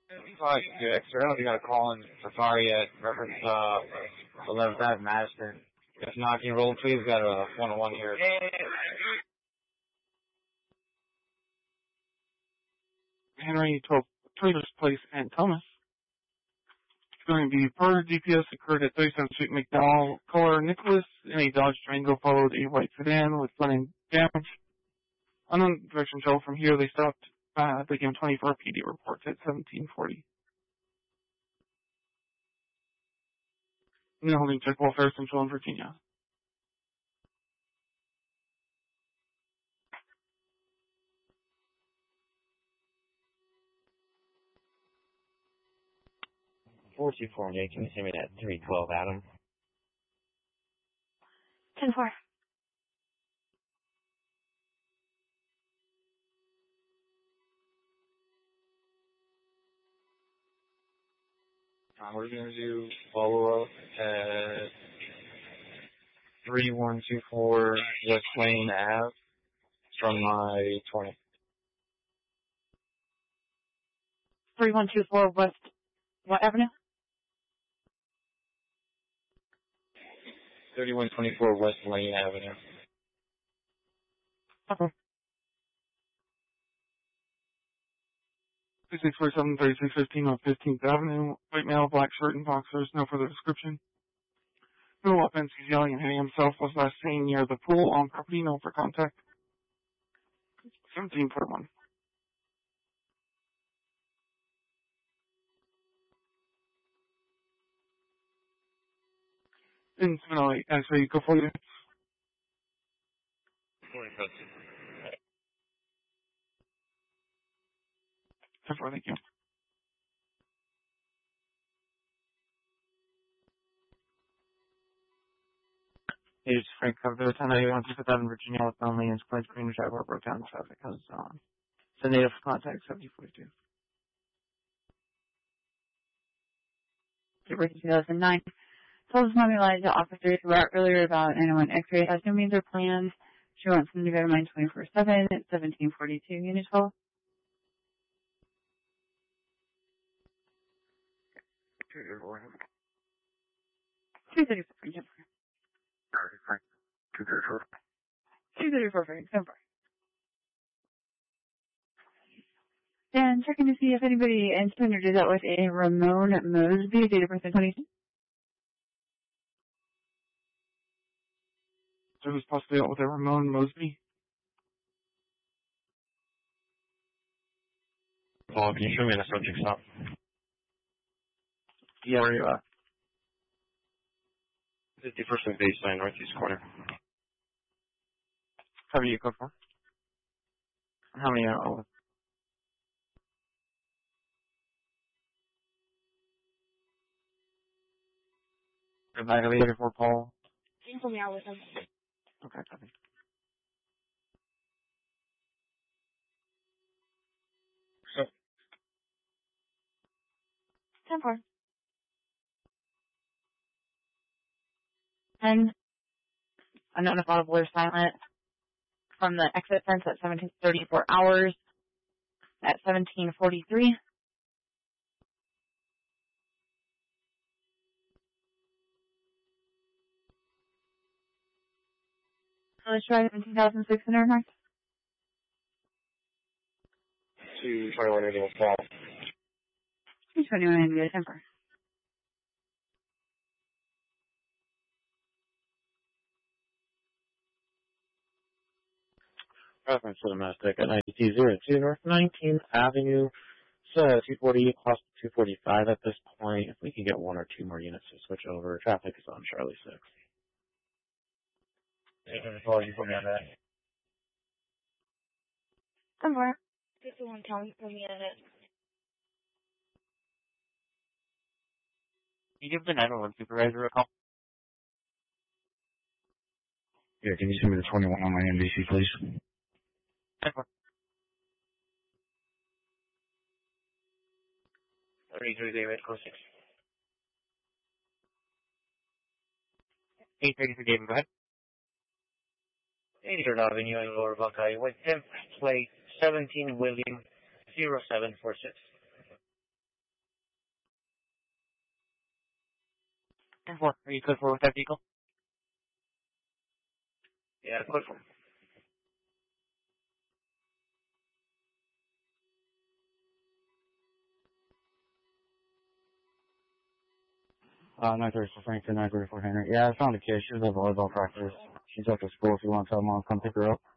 Fuck, dude, extra, I don't know if you got a call in Safari yet. Reference, 11th Ave, Madison. If not, can you roll, please? Got a one-on-one here. Henry 12 Traders Place and Thomas. It's going to be per GPS occurred at 37th Street, McDowell. Caller Nicholas in a Dodge Durango followed a white sedan with running damage. Unknown direction travel from here. They stopped. They gave 24 PD reports at 1740. And holding check Welfare Central in Virginia. Four two four eight. Can you send me that 312, Adam? 10-4. We're going to do follow-up at 3124 West Lane Ave from my 20. 3124 West, what avenue? 3124 West Lane Avenue. Okay. 2647 3615 on 15th Avenue. White male, black shirt and boxers. No further description. No offense. He's yelling and hitting himself. Was last seen near the pool on property. No for contact. 1741. In 708. Actually, go for it. 10-4, thank you. Hey, it's Frank Cover. 1091 5th in Virginia with only and Plains Green Driver broke down traffic because it's a native contact 7042. February 2009. Told Mommy Elijah officers who were out earlier about 901 X-ray has no means or plans. She wants them to go to mine 24/7 at 1742 Unit 12. 234. 234 Frank. So far. And checking to see if anybody in Spooner did that with a Ramon Mosby, date of birth in 20. So who's possibly out with a Ramon Mosby? Paul, can you show me the subject stop? Yeah, where you at? 51st and baseline, northeast corner. How many you go for? How many are with? Am I going to be here for Paul? Can you me out with him? Okay, copy. So, 10-4. And unknown if audible or silent from the exit fence at 1734 hours at 1743. Let's try 17,006 in our north. 221 Indian Fall. 221 India, 10-4. Reference to the Mastic at 9202 North 19th Avenue. So 240 across 245 at this point. If we can get one or two more units to switch over, traffic is on Charlie 6. You put me on that. 10-4. 51 county for me at it. Can you give the 911 supervisor a call? Yeah, can you send me the 21 on my NBC, please? 10-4. 33 David, close 6. 833 David, go ahead. 83rd Avenue in Lower Buckeye with temp plate 17 William 0746. 10-4. Are you code 4 with that vehicle? Yeah, code 4. Nine 34 Franklin, 934 Henry. Yeah, I found a kid. She was at volleyball practice. She's up to school if you want to tell mom, come pick her up.